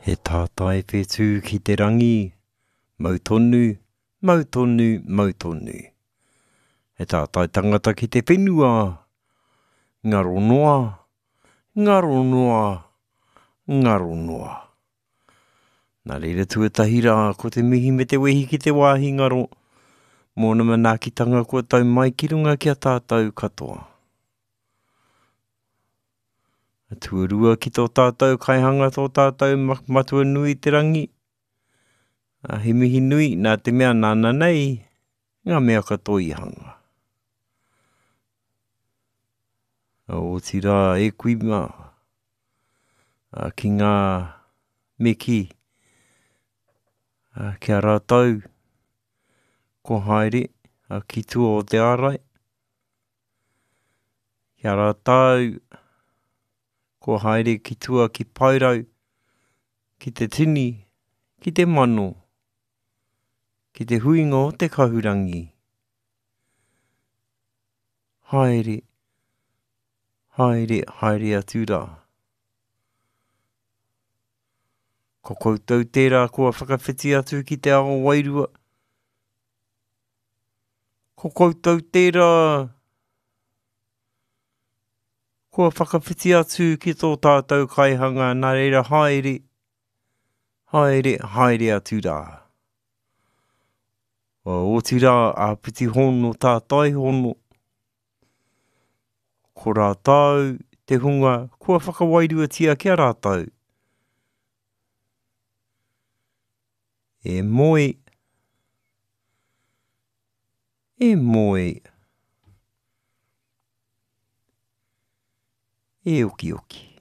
He tātai whetū ki te rangi, mautonu, mautonu, mautonu. He tātai tangata ki te whenua, ngaro noa, ngaro noa, ngaro noa. Nā reira tuatahira, ko te mihi me te wehi ki te wāhi ngaro, mōna manaakitanga kua tau mai ki runga ki a tātou katoa. Tuarua ki tō tātou kaihanga tō tātou matua nui te rangi. He mihi nui nā te mea nāna nei, ngā mea katoa i hanga. O tira e kuima, ki ngā meki, ki a rātau, ko haere, ki tua o te ārai. Ki a rātau, ko haere ki tua ki pairau, ki te tini, ki te mano, ki te huinga o te kahurangi. Haere, haere, haere atu rā. Ko koutou tērā kua whakawhiti atu ki te ao wairua. Ko koutou tērā kua whakawhiti atu ki tō tātou kaihanga, nā reira haere, haere, haere atu rā. O tira a piti hono tātai hono. Ko rātau te hunga kua whakawairua tia ki a rātau. E moe, e moe, e oki oki.